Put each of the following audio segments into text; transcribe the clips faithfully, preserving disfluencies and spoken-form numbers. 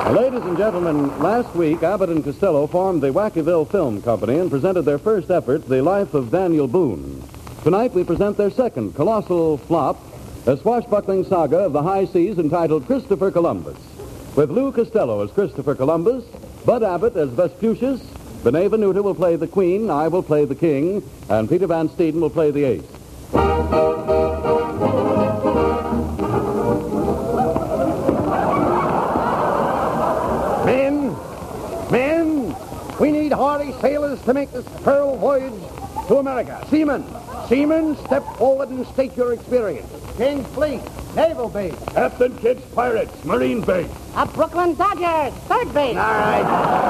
Ladies and gentlemen, last week, Abbott and Costello formed the Wackyville Film Company and presented their first effort, The Life of Daniel Boone. Tonight, we present their second colossal flop, a swashbuckling saga of the high seas entitled Christopher Columbus. With Lou Costello as Christopher Columbus, Bud Abbott as Vespucius, Benet Venuta will play the Queen, I will play the King, and Peter Van Steeden will play the Ace. Men, men, we need hardy sailors to make this pearl voyage to America. Seamen, seamen, step forward and state your experience. King's Fleet, Naval Base. Captain Kidd's Pirates, Marine Base. A Brooklyn Dodgers, third base. All right.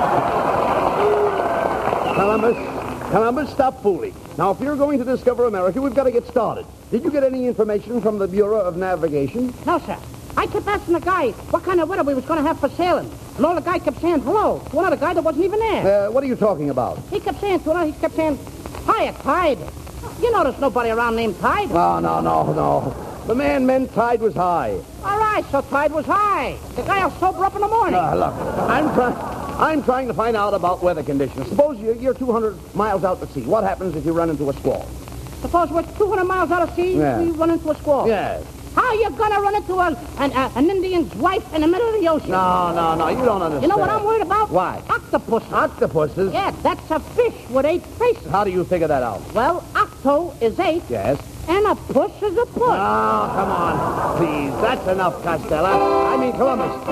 Columbus, Columbus, stop fooling. Now, if you're going to discover America, we've got to get started. Did you get any information from the Bureau of Navigation? No, sir. I kept asking the guy what kind of weather we was going to have for sailing. And all the guy kept saying hello to another guy that wasn't even there. Uh, what are you talking about? He kept saying to another, he kept saying, hiya, Tide. You know there's nobody around named Tide. No, no, no, no. The man meant tide was high. All right, so Tide was high. The guy will sober up in the morning. Uh, look, I'm trying... I'm trying to find out about weather conditions. Suppose you're, you're two hundred miles out to sea. What happens if you run into a squall? Suppose we're two hundred miles out of sea, Yeah. we run into a squall. Yes. How are you going to run into a, an, uh, an Indian's wife in the middle of the ocean? No, no, no. You don't understand. You know what I'm worried about? Why? Octopuses. Octopuses? Yeah, that's a fish with eight faces. How do you figure that out? Well, octo is eight, Yes. and a puss is a puss. Oh, come on. Please, that's enough, Costello. I mean, Columbus. Uh,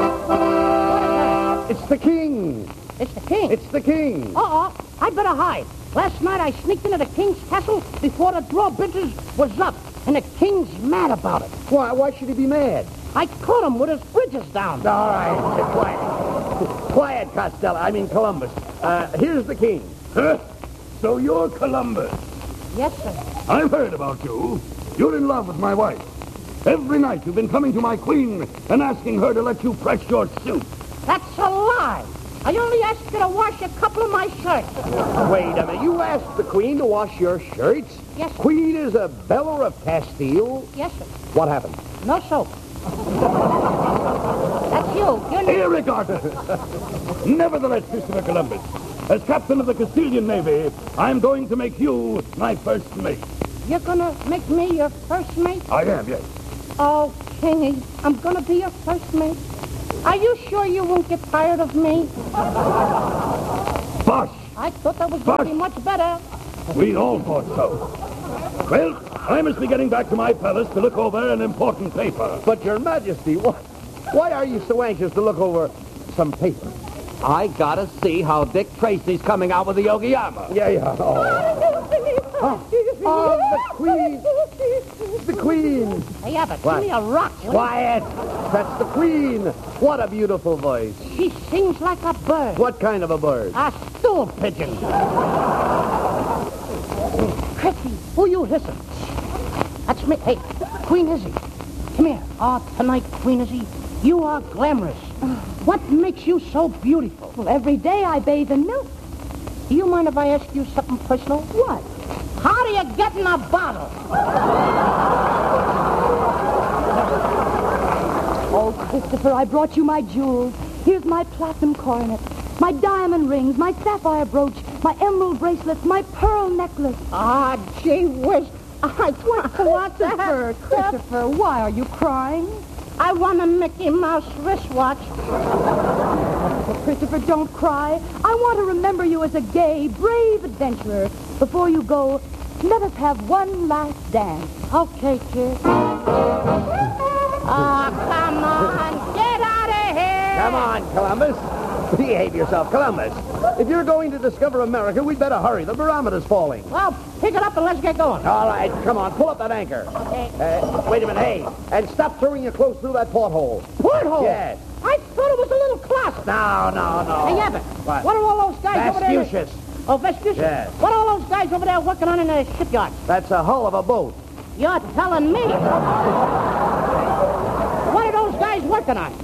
uh, it's the king. It's the king. It's the king. Uh-oh, I better hide. Last night I sneaked into the king's castle before the drawbridges was up, and the king's mad about it. Why, why should he be mad? I caught him with his bridges down. All right, quiet. Quiet, Costello. I mean, Columbus. Uh, here's the king. Huh? So you're Columbus. Yes, sir. I've heard about you. You're in love with my wife. Every night you've been coming to my queen and asking her to let you press your suit. That's a lie. I only asked you to wash a couple of my shirts. Wait a minute. You asked the queen to wash your shirts? Yes, sir. Queen Isabella of Castile? Yes, sir. What happened? No soap. That's you. You're not... Irregardless. Nevertheless, Christopher Columbus, as captain of the Castilian Navy, I'm going to make you my first mate. You're gonna make me your first mate? I am, yes. Oh, Kingy, I'm gonna be your first mate. Are you sure you won't get tired of me? Bosh! I thought that was going to be much better. We all thought so. Well, I must be getting back to my palace to look over an important paper. But, Your Majesty, what, why are you so anxious to look over some paper? I gotta see how Dick Tracy's coming out with the Yokoyama. Yeah, yeah. Oh, oh, oh the queen. The queen. Hey, Abbott, What? give me a rock. will you? Quiet. That's the queen. What a beautiful voice. She sings like a bird. What kind of a bird? A stool pigeon. Chrissy, who you hissing? That's me. Hey, Queen Izzy. Come here. Oh, tonight, Queen Izzy, you are glamorous. What makes you so beautiful? Well, every day I bathe in milk. Do you mind if I ask you something personal? What? How do you get in a bottle? Oh, Christopher, I brought you my jewels. Here's my platinum coronet, my diamond rings, my sapphire brooch, my emerald bracelets, my pearl necklace. Ah, gee whiz. I want what the Christopher, Christopher, why are you crying? I want a Mickey Mouse wristwatch. Oh, Christopher, don't cry. I want to remember you as a gay, brave adventurer. Before you go, let us have one last dance. Okay, kid. Oh, come on. Get out of here. Come on, Columbus. Behave yourself, Columbus. If you're going to discover America, we'd better hurry. The barometer's falling. Well, pick it up and let's get going. All right, come on, pull up that anchor. Okay. Uh, wait a minute, hey, and stop throwing your clothes through that porthole. Porthole? Yes. I thought it was a little closet. No, no, no. Hey, Abbott, What? what are all those guys over there? Vespucius. Oh, Vespucius? Yes. What are all those guys over there working on in the shipyard? That's a hull of a boat. You're telling me. What are those guys working on?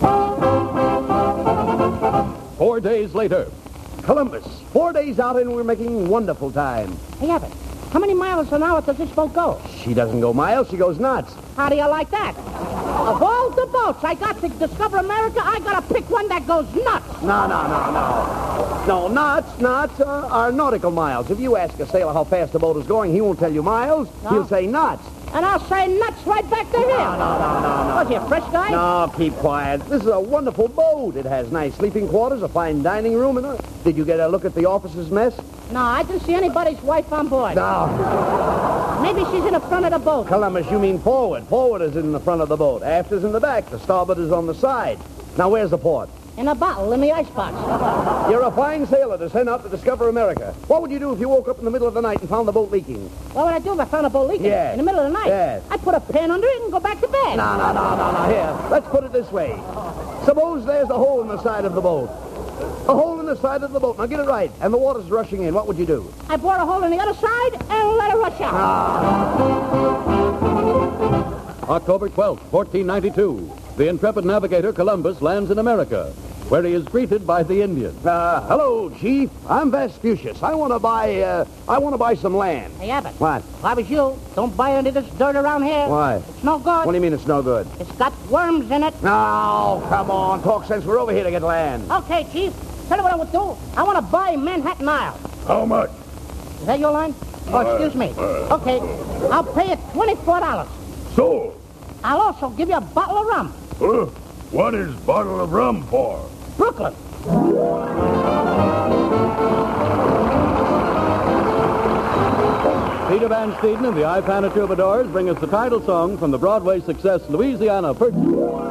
Four days later. Columbus, four days out and we're making wonderful time. Hey, Abbott, how many miles an hour does this boat go? She doesn't go miles, she goes knots. How do you like that? Of all the boats boats. I got to discover America. I got to pick one that goes nuts. No, no, no, no. No, knots, knots uh, are nautical miles. If you ask a sailor how fast the boat is going, he won't tell you miles. No. He'll say knots. And I'll say nuts right back to him. No, no, no, no, no. Was he a fresh guy? No, keep quiet. This is a wonderful boat. It has nice sleeping quarters, a fine dining room, and a... Did you get a look at the officers' mess? No, I didn't see anybody's wife on board. No. Maybe she's in the front of the boat. Columbus, you mean forward. Forward is in the front of the boat. Aft is in the back. The starboard is on the side. Now, where's the port? In a bottle in the icebox. You're a fine sailor to send out to discover America. What would you do if you woke up in the middle of the night and found the boat leaking? What would I do if I found a boat leaking? Yes. In the middle of the night? Yes. I'd put a pan under it and go back to bed. No, no, no, no, no. Here, let's put it this way. Suppose there's a hole in the side of the boat. A hole in the side of the boat. Now, get it right. And the water's rushing in. What would you do? I bore a hole in the other side and let it rush out. October twelfth, fourteen ninety-two. The intrepid navigator Columbus lands in America, where he is greeted by the Indians. Uh, hello, Chief. I'm Vespucius. I want to buy, uh, I want to buy some land. Hey, Abbott. What? If I was you, don't buy any of this dirt around here. Why? It's no good. What do you mean it's no good? It's got worms in it. No, come on. Talk sense. We're over here to get land. Okay, Chief. Tell you what I would do. I want to buy Manhattan Isle. How much? Is that your line? Oh, excuse me. Okay. I'll pay you twenty-four dollars. Sold. I'll also give you a bottle of rum. Huh? What is bottle of rum for? Brooklyn. Peter Van Steeden and the Ipana Troubadours bring us the title song from the Broadway success Louisiana Purchase.